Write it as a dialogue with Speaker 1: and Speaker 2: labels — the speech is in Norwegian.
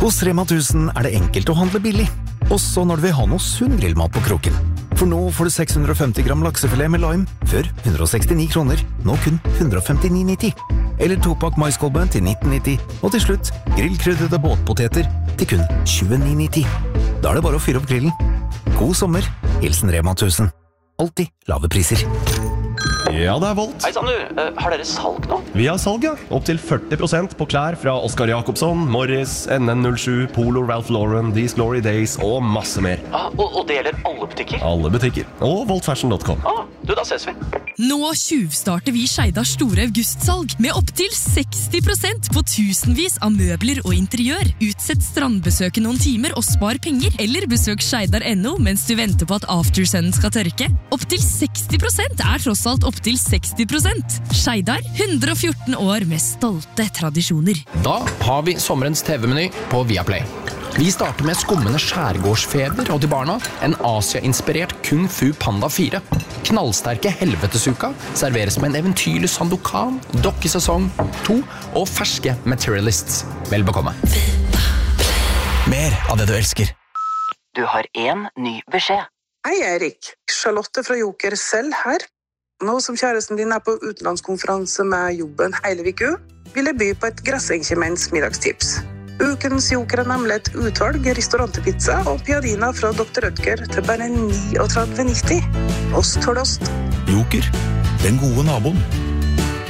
Speaker 1: Hos Rema 1000 det enkelt å handle billig, også når du vil ha noe sunn grillmat på kroken. For nå får du 650 gram laksefilet med lime, før 169 kroner, nå kun 159,90. Eller 2-pakk maiskolbe til 19,90, og til slutt grillkrydrede båtpoteter til kun 29,90. Da det bare å fyre opp grillen. God sommer, hilsen Rema 1000. Alltid lave priser.
Speaker 2: Ja, det Volt.
Speaker 3: Hei, Sander. Har dere salg nå?
Speaker 2: Vi har salg, ja. Opp til 40% på klær fra Oscar Jacobsson, Morris, NN07, Polo, Ralph Lauren, These Glory Days og masse mer.
Speaker 3: Og det gjelder alle butikker?
Speaker 2: Alle butikker. Og voltfashion.com.
Speaker 3: Da ses vi.
Speaker 4: Nå tjuvstarter vi Skeidars store augustsalg med opp til 60% på tusenvis av møbler og interiør. Utsett strandbesøket noen timer og spar penger, eller besøk Skeidar.no mens du venter på at aftersunnen skal tørke. Opp til 60% tross alt opp til 60%. Skeidar, 114 år med stolte tradisjoner.
Speaker 5: Da har vi sommerens TV-meny på Viaplay. Vi starter med skummende skjærgårdsfeber og til barna en Asia-inspirert Kung Fu Panda 4. Knallsterke Helvetesuka serveres med en eventyrlig Sandokan, dokkesesong 2 og ferske Materialists. Vel bekomme.
Speaker 1: Mer av det du elsker.
Speaker 3: Du har en ny beskjed.
Speaker 6: Hei, Erik. Charlotte fra Joker selv her. Nå som kjæresten din på utenlandskonferanse med jobben hele uka, vil jeg by på et grassenkjemens middagstips. Ukens Joker nemlig et utvalg restaurantpizza og piadina fra Dr. Rødger til bare 39,90. Ost for ost.
Speaker 1: Joker, den gode naboen.